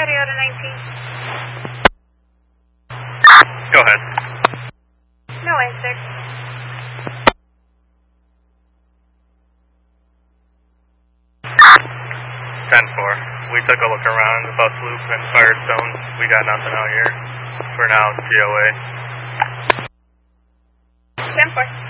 Toyota 19. Go ahead. No answer. 10-4. We took a look around the bus loop and Firestone. We got nothing out here. For now, TOA. 10-4.